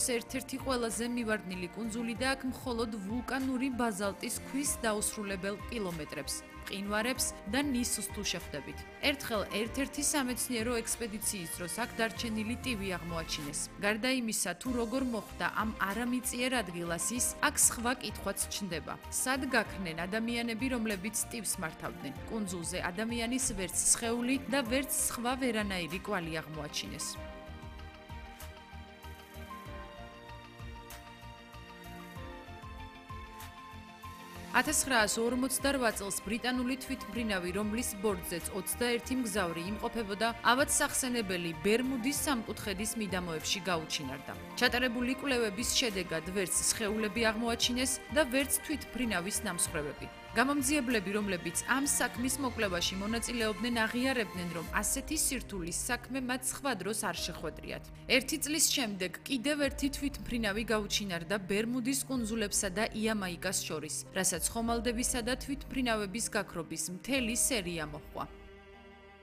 ერთ-ერთი ყველაზე მივარდნილი კუნძული და აქ მხოლოდ ვულკანური ბაზალტის ქვის დაუსრულებელ კილომეტრებს, მყინვარებს და ნისლს თუ შეხვდებით. ერთხელ ერთ-ერთი სამეცნიერო ექსპედიციის დროს აქ დარჩენილი ტივი აღმოაჩინეს. გარდა იმისა, თუ როგორ მოხდა ამ არამიწიერ ადგილას ის, აქ სხვა კითხვაც ჩნდება. სად გაქნენ ადამიანები, რომლებიც ტივს მართავდნენ? კუნძულზე ადამიანის ვერც სხეული და ვერც სხვა ვერანაირი კვალი აღმოაჩინეს. 1948 წელს ბრიტანული თვითმფრინავი, რომლის ბორტზეც 21 მგზავრი იმყოფებოდა, ავად სახსენებელი ბერმუდის სამკუთხედის მიდამოებში გაუჩინარდა. ჩატარებული კვლევების შედეგად ვერც სხეულები აღმოაჩინეს და ვერც თვითმფრინავის ნამსხვრევები. გამომძიებლები, რომლებიც ამ საქმის მოკვლევაში მონაწილეობდნენ, აღიარებდნენ, რომ ასეთი სირთულის საქმე მათ სხვა დროს არ შეხვედრიათ. 1 წლის შემდეგ კიდევ ერთი თვითმფრინავი გაუჩინარდა ბერმუდის კუნძულებსა და იამაიკას შორის, რასაც ხომალდებისა და თვითმფრინავების გაქრობის მთელი სერია მოჰყვა.